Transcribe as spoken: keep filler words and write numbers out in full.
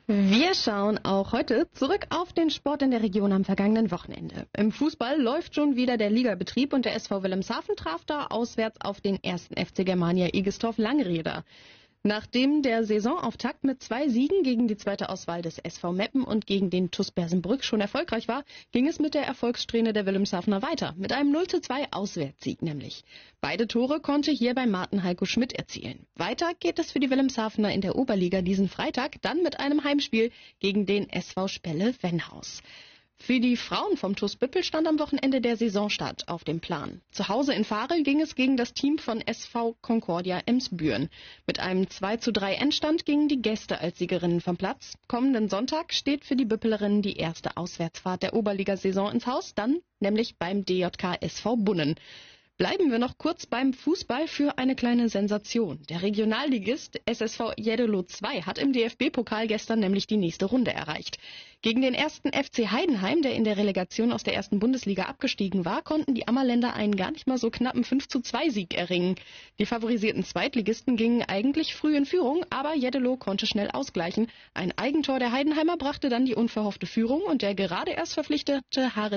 Wir schauen auch heute zurück auf den Sport in der Region am vergangenen Wochenende. Im Fußball läuft schon wieder der Ligabetrieb und der S V Wilhelmshaven traf da auswärts auf den ersten F C Germania Egestorf-Langreder. Nachdem der Saisonauftakt mit zwei Siegen gegen die zweite Auswahl des S V Meppen und gegen den T U S Bersenbrück schon erfolgreich war, ging es mit der Erfolgssträhne der Wilhelmshavener weiter, mit einem null zu zwei Auswärtssieg nämlich. Beide Tore konnte hierbei Martin Heiko Schmidt erzielen. Weiter geht es für die Wilhelmshavener in der Oberliga diesen Freitag, dann mit einem Heimspiel gegen den S V Spelle-Wenhaus. Für die Frauen vom T U S Büppel stand am Wochenende der Saisonstart auf dem Plan. Zu Hause in Varel ging es gegen das Team von S V Concordia Emsbüren. Mit einem zwei zu drei Endstand gingen die Gäste als Siegerinnen vom Platz. Kommenden Sonntag steht für die Büppelerinnen die erste Auswärtsfahrt der Oberligasaison ins Haus, dann nämlich beim D J K S V Bunnen. Bleiben wir noch kurz beim Fußball für eine kleine Sensation. Der Regionalligist S S V Jeddelo zwei hat im D F B-Pokal gestern nämlich die nächste Runde erreicht. Gegen den ersten F C Heidenheim, der in der Relegation aus der ersten Bundesliga abgestiegen war, konnten die Ammerländer einen gar nicht mal so knappen fünf zu zwei Sieg erringen. Die favorisierten Zweitligisten gingen eigentlich früh in Führung, aber Jeddelo konnte schnell ausgleichen. Ein Eigentor der Heidenheimer brachte dann die unverhoffte Führung und der gerade erst verpflichtete Haris